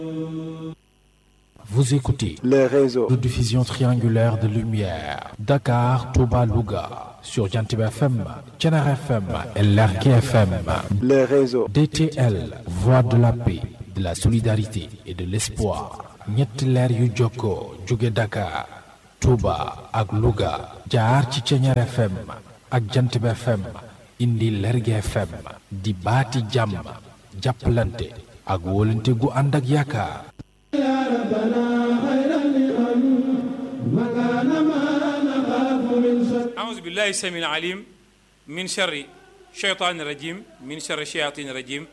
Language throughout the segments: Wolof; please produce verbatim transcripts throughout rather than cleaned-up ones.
Vous écoutez les réseaux de diffusion triangulaire de lumière Dakar, Touba, Louga sur Jantib F M, Thiénaba F M et Lergui F M. les réseaux D T L, voix de la paix, de la solidarité et de l'espoir. ñetti leer yu jokkoo jóge Dakar, Touba ak Louga jaar ci Thiénaba F M ak Jantib F M indi Lergui F M di baati jàmm jàppalante ak wóolante gu ànd ak yaakaar. أعوذ بالله السميع العليم من شر الشيطان الرجيم من شر الشياطين الرجيم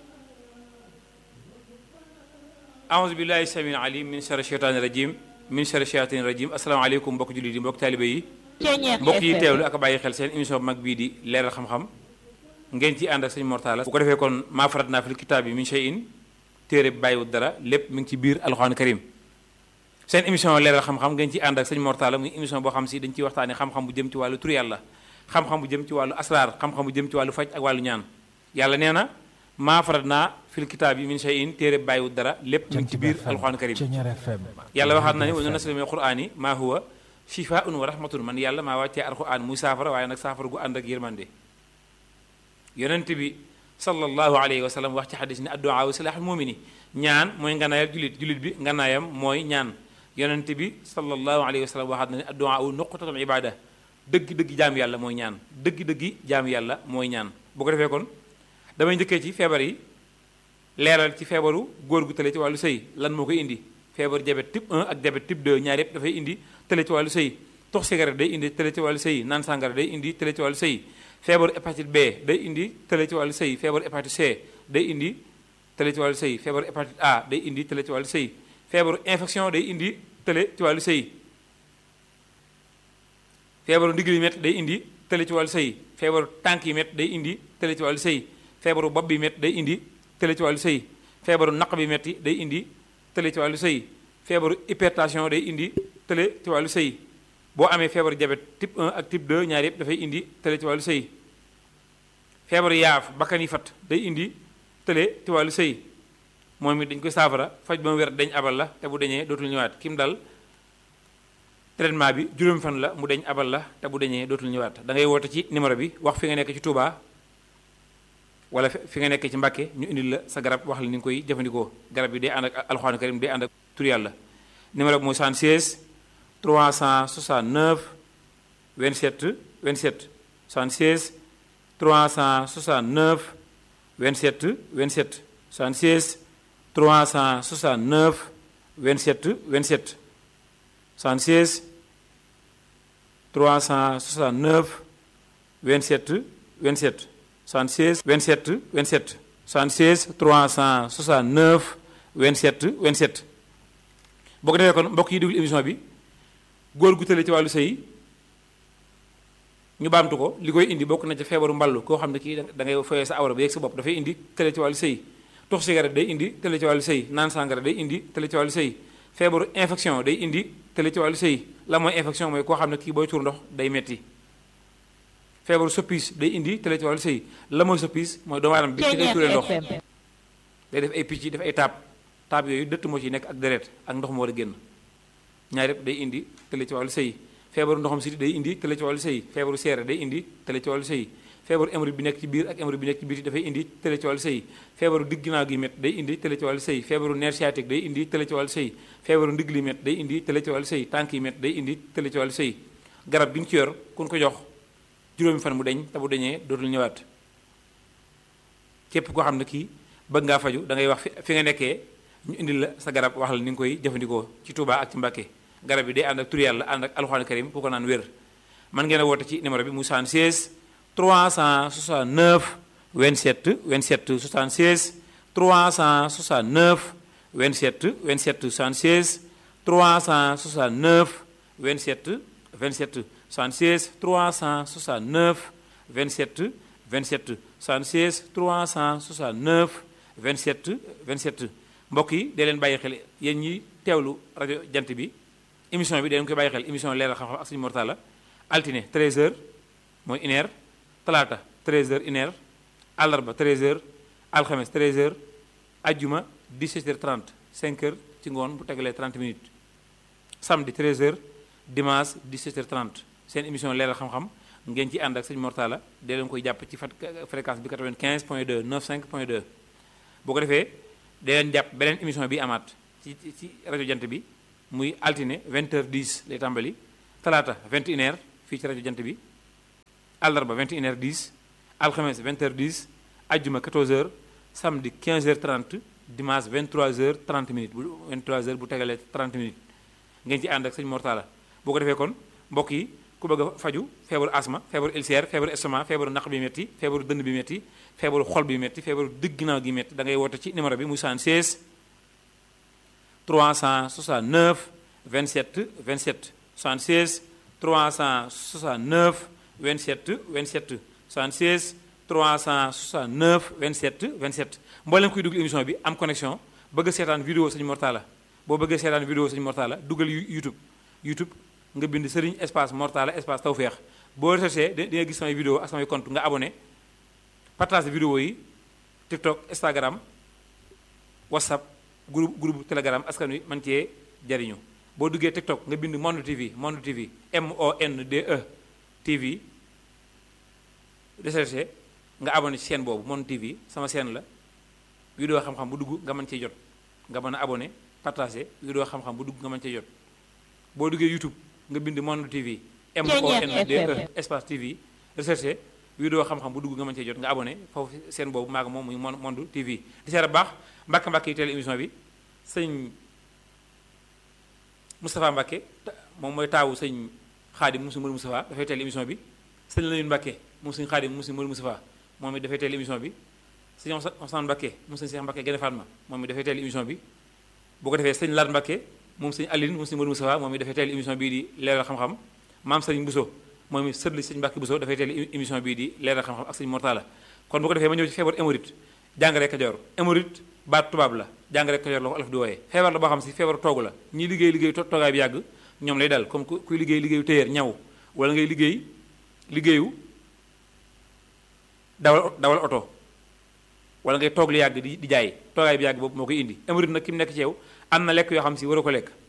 أعوذ بالله السميع العليم من شر الشيطان الرجيم من شر الشياطين الرجيم السلام عليكم mbokk jullit yi mbokk taalibe yi mbokk yi teewlu ak bàyyi xel seen émission bu mag bii di leeral xam-xam ngeen ci ànd ak sëñ Mortalla bu ko defee kon maa faratnaa fil kitaab bi min shay'in téere bi bàyyiwut dara lépp mi ngi ci biir alxuraan karim seen émission leeral xam-xam ngeen ci ànd ak sëñ Mortalla muy émission boo xam si dañ ciy waxtaane xam-xam bu jëm ci wàllu tur yàlla xam-xam bu jëm ci wàllu asraar xam-xam bu jëm ci wàllu faj ak wàllu ñaan yàlla nee na maa faratnaa fil kitaab yi min shay'in téere bi bàyyiwut dara lépp mi ngi ci biir alxuraan karim yàlla waxaat na ni wa nunazzilu mina al-qur'aani maa huwa shifaa'un wa rahmatun man yàlla maa wàccee alxuraan muy saafara waaye nag saafara gu ànd ak yërmande yonent bi sallallahu alayhi wa sallam wax ci xadis ni addu'a wa silaaxul mu'mini ñaan mooy nganaayal julit julit bi nganaayam mooy ñaan yonent bi sallallahu alayhi wa sallam waxaat na ne addu'a nuqtatul ibada dëgg-dëgg jaam yàlla mooy ñaan dëgg-dëgg jaam yàlla mooy ñaan bu ko defee kon damay njëkkee ci feebar yi leeral ci feebaru góor gu tële ci wàllu sëy lan moo koy indi feebaru diabète type un ak diabète type deux ñaar yëpp dafay indi tële ci wàllu sëy tox cigarette day indi tële ci wàllu sëy naan sàngara day indi tële ci wàllu sëy feebaru hépatite B day indi tële ci wàllu sëy feebaru hépatite C day indi tële ci wàllu sëy feebaru hépatite A day indi tële ci wàllu sëy feebaru infection day indi tële ci wàllu sëy feebaru ndigg yi métti day indi tële ci wàllu sëy feebaru tànk yi métti day indi tële ci wàllu sëy feebaru bopp bi métti day indi tële ci wàllu sëy feebaru naq bi métti day indi tële ci wàllu sëy feebaru hypertension day indi tële ci wàllu sëy boo amee feebaru diabète type un ak type deux ñaar yëpp dafay indi tële ci wàllu sëy feebaru yaaf bakkan yi fat day indi tële ci wàllu sëy moom it dañ koy saafara faj ba mu wér dañ abal la te bu dañee dootul ñëwaat kim dal traitement bi juróomi fan la mu dañ abal la te bu dañee dootul ñëwaat da ngay woote ci numéro bi wax fi nga nekk ci Touba wala fi nga nekk ci Mbàkke ñu indil la sa garab wax la ni nga koy jëfandikoo garab bi day ànd ak alxuraan karim day ànd ak tur yàlla numéro bi mooy soixante-seize trois cent soixante-neuf vingt-sept vingt-sept soixante-seize trois cent soixante-neuf vingt-sept vingt-sept soixante-seize trois cent soixante-neuf vingt-sept vingt-sept soixante-seize trois cent soixante-neuf vingt-sept vingt-sept soixante-seize vingt-sept vingt-sept soixante-seize trois cent soixante-neuf vingt-sept vingt-sept boo ko defee kon mbokk yi déglu émission bi góor gu tële ci wàllu sëy ñu baamtu ko li koy indi bokk na ci feebaru mballu koo xam ne kii da ngay foyee sa awra ba yegg sa bopp dafay indi tële ci wàllu sëy tox cigarette day indi tële ci wàllu sëy naan sàngara day indi tële ci wàllu sëy feebaru infection day indi tële ci wàllu sëy la mooy infection mooy koo xam ne kii booy tuur ndox day metti feebaru soppis day indi tële ci wàllu sëy la mooy soppis mooy doomu aadama bi ci day turee ndox day def ay picc def ay taab taab yooyu dëtt moo ci nekk ak deret ak ndox moo war a génn ñaar yëpp day indi tële ci wàllu sëy feebaru ndoxam siti day indi tële ci wàllu sëy feebaru seere day indi tële ci wàllu sëy feebaru hémorroïde bi nekk ci biir ak hémorroïde bi nekk ci biir dafay indi tële ci wàllu sëy feebaru digg ginnaaw gi métt day indi tële ci wàllu sëy feebaru nerf sciatique day indi tële ci wàllu sëy feebaru ndigg li métt day indi tële ci wàllu sëy tànk yi métt day indi tële ci wàllu sëy garab gi nga ci yor kun ko jox juróomi fan mu deñ te bu deñee dootul ñëwaat képp koo xam ne kii bëgg ngaa faju da ngay wax fi nga nekkee ñu indil la sa garab wax la ni nga koy jëfandikoo ci Touba ak ci Mbàkke garab bi day ànd ak tur yàlla ànd ak alxuraan karim pour ko naan wér man ngeen a woote ci numéro bi mu soixante-seize trois cent soixante-neuf vingt-sept vingt-sept soixante-seize trois cent soixante-neuf vingt-sept vingt-sept soixante-seize trois cent soixante-neuf vingt-sept vingt-sept soixante-seize trois cent soixante-neuf vingt-sept vingt-sept soixante-seize trois cent soixante-neuf vingt-sept vingt-sept mbokk yi dee leen bàyyi xel yéen ñi teewlu rajo jant bi émission bi dee leen koy bàyyi xel émission leeral xam-xam ak suñu Mortalla altine treize heures mooy une heure talaata treize heures une heure àllarba treize heures alxames treize heures ajjuma dix-sept heures trente cinq heures ci ngoon bu tegalee trente minutes samedi treize heures dimanche dix-sept heures trente seen émission leeral xam-xam ngeen ci ànd ak sëñ Mortala dee leen koy jàpp ci fréquence bi quatre-vingt-quinze point deux quatre-vingt-quinze point deux boo ko defee dee leen jàpp beneen émission bi amaat ci ci rajo jant bi muy altine vingt heures dix lay tàmbali talaata vingt et une heures fii ci rajo jant bi àllarba vingt et une heures dix alxames vingt heures dix ajjuma quatorze heures samedi quinze heures trente dimanche vingt-trois heures trente minutes bu vingt-trois heures bu tegalee trente minutes ngeen ci ànd ak sëñ Mortala boo ko defee kon mbokk yi ku bëgg a faju feebaru asma feebaru ulcère feebaru estomac feebaru naq bi métti feebaru dënn bi métti feebaru xol bi métti feebaru digg ginnaaw gi métti da ngay woote ci numéro bi muy soixante-seize trois cent soixante-neuf vingt-sept vingt-sept soixante-seize trois cent soixante-neuf vingt-sept vingt-sept soixante-seize trois cent soixante-neuf vingt-sept vingt-sept mboolem kuy dugg émission bi am connexion bëgg a seetaan vidéo sëñ Mortala boo bëggee seetaan vidéo sëñ Mortala dugal YouTube YouTube nga bind Serigne espace Mortala espace Tawfekh boo recherché di nga gis samay vidéo ak samay compte nga abonné partage vidéo yi TikTok Instagram WhatsApp groupe groupe Telegram askan wi man cee jariñu boo duggee TikTok nga bind Monde T V Monde T V M O N D E T V recherché nga abonné ci chaîne boobu Monde T V sama chaîne la vidéo xam-xam bu dugg nga mën cee jot nga mën a abonné partagé vidéo xam-xam bu dugg nga mën cee jot boo duggee YouTube nga bind Monde T V M O N D E espace T V recherché vidéo xam-xam bu dugg nga mën cee jot nga abonné foofu seen boobu maaga moom muy Monde T V di seet a baax mbàkke mbàkke yi teel émission bi sëñ Moustapha Mbàkke moom mooy taawu sëñ Xaadim mu sëñ Modou Moustapha dafay teel émission bi sëñ Lamine Mbàkke moom sëñ Xaadim mu sëñ Modou Moustapha moom it dafay teel émission bi sëñ Ousmane Mbàkke moom sëñ Cheikh Mbàkke Gene Fatma moom it dafay teel émission bi boo ko defee sëñ Lar Mbàkke moom sëñ Aline moom sëñ Modou Moustapha moom it dafay teel émission bii di leeral xam-xam maam sëriñ Bousso moom it sët li sëñ Mbàkke Bousso dafay teel émission bii di leeral xam-xam ak sëñ Mortala kon bu ko defee ma ñëw ci feebar hémorroïde jàngare Kajoor hémorroïde baat tubaab la jàngare Kajoor la ko olof di wooyee feebar la boo xam si feebar toogu la ñi liggéey liggéey toogaay bi yàgg ñoom lay dal comme kuy liggéey liggéeyu téyeer ñaw wala ngay liggéey liggéeyu dawal dawal oto wala ngay toog li yàgg di di jaay toogaay bi yàgg boobu moo koy indi hémorroïde nag ki mu nekk ci yow am na lekk yoo xam si waroo ko lekk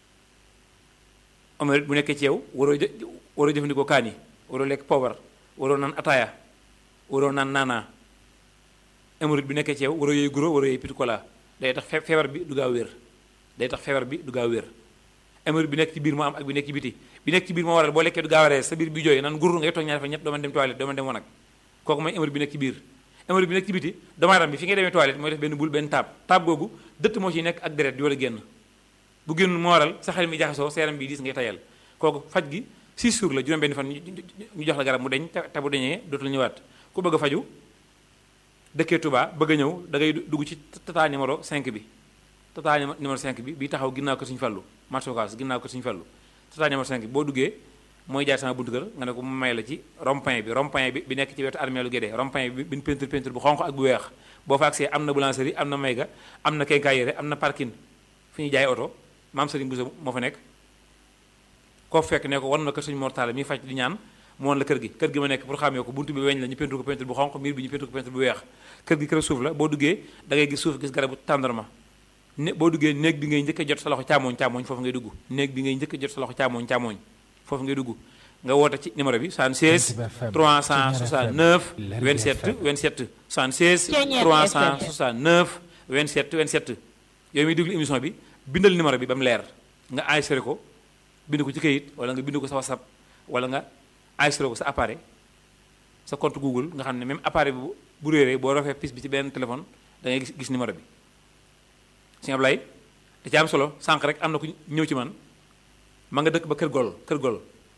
hémorroïde bu nekkee ci yow waroo jë waroo jëfandikoo kaani waroo lekk poobar waroo naan ataaya waroo naan naanaa hémorroïde bi nekkee ci yow waroo yooyu guro waroo yooyu petit cola day tax feebar bi du gaaw wér day tax feebar bi du gaaw wér hémorroïde bi nekk ci biir moo am ak bi nekk ci biti bi nekk ci biir moo waral boo lekkee du gaaw a rees sa biir bi jooy naan gur ngay toog ñaari fa ñett doo mën dem toilette doo mën dem wanag kooku mooy hémorroïde bi nekk ci biir hémorroïde bi nekk ci biti doomu aadama bi fi ngay demee toilette mooy def benn bul benn taab taab googu dëtt moo ciy nekk ak deret di war a génn bu génn moo waral sa xel mi jaxasoo sa yaram bi diis ngay tayal kooku faj gi six jours la juróom benn fan ñu jox la garab mu deñ te bu deñee dootul ñëwaat ku bëgg a faju dëkkee Touba bëgg a ñëw da ngay dugg ci tata numéro cinq bi tata numéro cinq bi bi taxaw ginnaaw ko Sëñ Fallu marché Ocass ginnaaw ko Sëñ Fallu tata numéro cinq bi boo duggee mooy jaay sama buntu kër nga ne ko mu may la ci rond-point bi rond-point bi bi nekk ci wetu armée lu Guédé rond-point bi bi peinture peinture bu xonq ak bu weex boo fa agsee am na boulangerie am na mayga am na quincaillerie am na parking fi ñuy jaay oto maam Serigne Bousso moo fa nekk koo fekk ne ko wan na ko Sëñ Mortala mi faj di ñaan mu woon la kër gi kër gi ma nekk pour xamee ko buntu bi weñ la ñu peinture ko peinture bu xonq miir bi ñu peinture ko peinture bu weex kër gi kër suuf la boo duggee da ngay gis suuf gis garabu tàndarma ne boo duggee néeg bi ngay njëkk a jot sa loxo càmmooñ càmmooñ foofu ngay dugg néeg bi ngay njëkk a jot sa loxo càmmooñ càmmooñ foofu ngay dugg nga woote ci numéro bi soixante-seize trois cent soixante-neuf vingt-sept vingt-sept soixante-seize trois cent soixante-neuf vingt-sept vingt-sept yooyu muy déglu émission bi bindal numéro bi ba mu leer nga enregistré ko bind ko ci kayit wala nga bind ko sa WhatsApp wala nga enregistré ko sa appareil sa compte Google nga xam ne même appareil bu bu réeree boo rafee pis bi ci benn téléphone da ngay gis gis numéro bi Sëñ Ablaye da ci am solo sànq rek am na ku ñëw ci man ma nga dëkk ba kër gol kër gol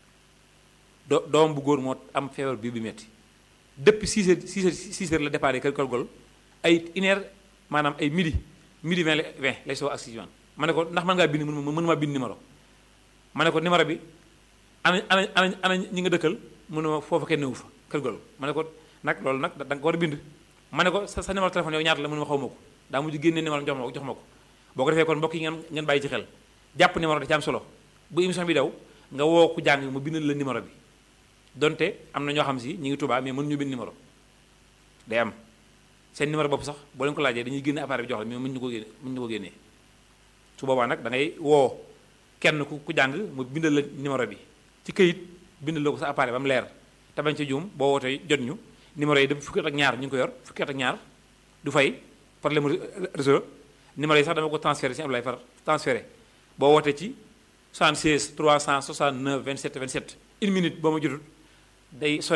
do doom bu góor moo am feebar bi bi metti depuis six heures six heures six heures la départ kër kër gol ay une heure maanaam ay midi midi vingt vingt lay soo ak si man ma ne ko ndax mën ngaa bind mën mën maa bind numéro ma ne ko numéro bi ana ana ana ana ñi nga dëkkal mënu ma foofu kenn newu fa kër gol ma ne ko nag loolu nag da nga ko war a bind ma ne ko sa sa numéro téléphone yow ñaata la mënu ma xaw ma ko daa mujj génnee numéro jox ma ko jox ma ko boo ko defee kon mbokk yi ngeen ngeen bàyyi ci xel jàpp numéro da ci am solo bu émission bi daw nga woo ku jàng mu bindal la numéro bi donte am na ñoo xam si ñi ngi Tuubaa mais mën ñu bind numéro day am seen numéro bopp sax boo leen ko laajee dañuy génne appareil bi jox la mais mën ñu ko génne mën ñu ko génnee su boobaa nag da ngay woo kenn ku ku jàng mu bindal la numéro bi ci këyit bindal la ko sa appareil ba mu leer te bañ ci juum boo wootee jot ñu numéro yi dem fukki at ak ñaar ñu ngi ko yor fukki at ak ñaar du fay problème réseau numéro yi sax dama ko transféré si Ablaye far transféré boo wootee ci soixante-seize trois cent soixante-neuf vingt-sept vingt-sept une minute boo ma jotut day